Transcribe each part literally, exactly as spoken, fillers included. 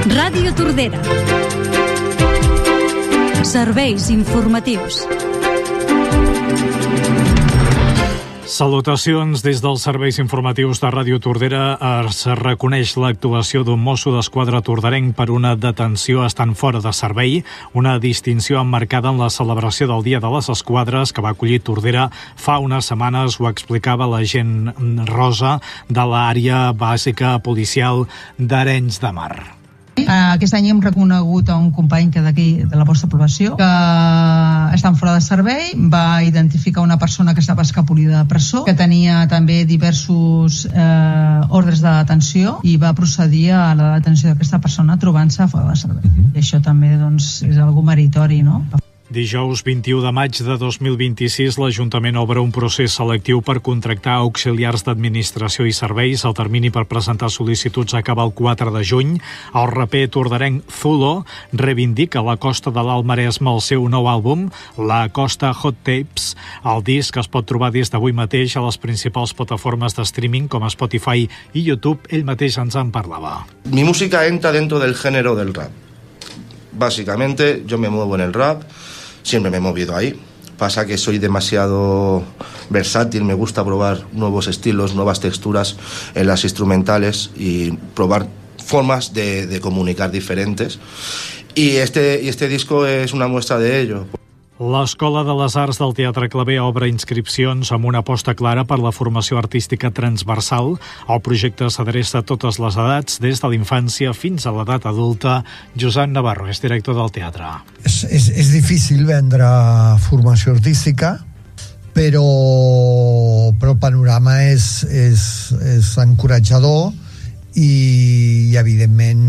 Ràdio Tordera. Serveis informatius. Salutacions des dels serveis informatius de Ràdio Tordera. Es reconeix l'actuació d'un mosso d'esquadra torderenc per una detenció estant fora de servei, una distinció emmarcada en la celebració del Dia de les Esquadres que va acollir Tordera fa unes setmanes. Ho explicava l'agent Rosa de l'àrea bàsica policial d'Arenys de Mar. Aquest any hem reconegut a un company que d'aquí, de la vostra població, que estan fora de servei. Va identificar una persona que estava escapolida de presó, que tenia també diversos eh, ordres de detenció, i va procedir a la detenció d'aquesta persona trobant-se fora de servei. Uh-huh. I això també doncs, és algo meritori, no? Dijous vint-i-u de maig de dos mil vint-i-sis, l'Ajuntament obre un procés selectiu per contractar auxiliars d'administració i serveis. El termini per presentar sol·licituds acaba el quatre de juny. El raper torderenc Zulo reivindica a la Costa de l'Alt Maresme el seu nou àlbum, La Costa Hot Tapes. El disc es pot trobar des d'avui mateix a les principals plataformes de streaming com Spotify i YouTube. Ell mateix ens en parlava. Mi música entra dentro del género del rap. Básicamente, yo me muevo en el rap. Siempre me he movido ahí. Pasa que soy demasiado versátil, me gusta probar nuevos estilos, nuevas texturas en las instrumentales y probar formas de, de comunicar diferentes. Y este, y este disco es una muestra de ello. L'Escola de les Arts del Teatre Claver obre inscripcions amb una aposta clara per la formació artística transversal. El projecte s'adreça a totes les edats, des de l'infància fins a l'edat adulta. Josep Navarro és director del teatre. És, és, és difícil vendre formació artística, però, però el panorama és, és, és encoratjador i, i evidentment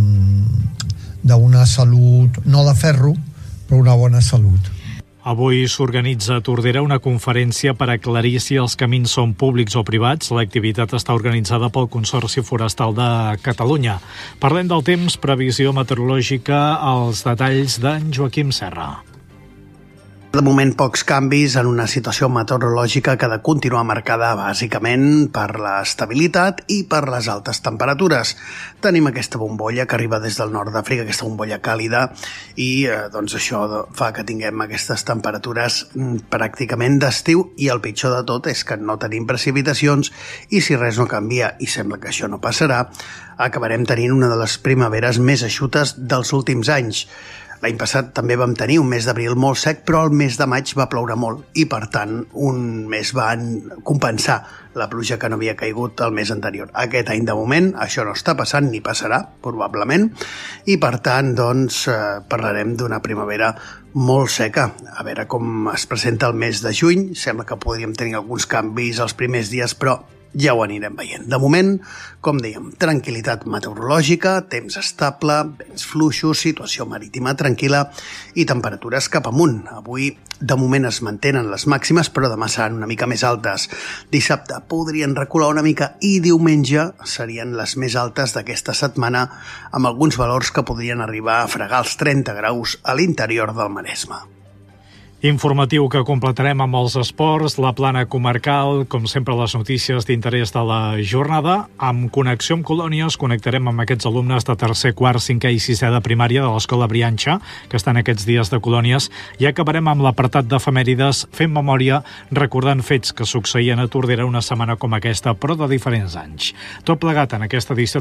d'una salut, no de ferro, però una bona salut. Avui s'organitza a Tordera una conferència per aclarir si els camins són públics o privats. L'activitat està organitzada pel Consorci Forestal de Catalunya. Parlem del temps, previsió meteorològica, els detalls d'en Joaquim Serra. De moment, pocs canvis en una situació meteorològica que ha de continuar marcada bàsicament per l'estabilitat i per les altes temperatures. Tenim aquesta bombolla que arriba des del nord d'Àfrica, aquesta bombolla càlida, i eh, doncs això fa que tinguem aquestes temperatures pràcticament d'estiu, i el pitjor de tot és que no tenim precipitacions, i si res no canvia, i sembla que això no passarà, acabarem tenint una de les primaveres més eixutes dels últims anys. L'any passat també vam tenir un mes d'abril molt sec, però el mes de maig va ploure molt i, per tant, un mes va compensar la pluja que no havia caigut el mes anterior. Aquest any, de moment, això no està passant ni passarà, probablement, i, per tant, doncs, eh, parlarem d'una primavera molt seca. A veure com es presenta el mes de juny. Sembla que podríem tenir alguns canvis els primers dies, però ja ho anirem veient. De moment, com dèiem, tranquil·litat meteorològica, temps estable, vents fluixos, situació marítima tranquil·la i temperatures cap amunt. Avui, de moment, es mantenen les màximes, però demà seran una mica més altes. Dissabte podrien recular una mica i diumenge serien les més altes d'aquesta setmana, amb alguns valors que podrien arribar a fregar els trenta graus a l'interior del Maresme. Informatiu que completarem amb els esports, la plana comarcal, com sempre les notícies d'interès de la jornada. Amb Connexió amb Colònies connectarem amb aquests alumnes de tercer, quart, cinquè i sisè de primària de l'Escola Brianxa, que estan aquests dies de colònies, i acabarem amb l'apartat d'efemèrides fent memòria, recordant fets que succeïen a Tordera una setmana com aquesta, però de diferents anys. Tot plegat en aquesta edició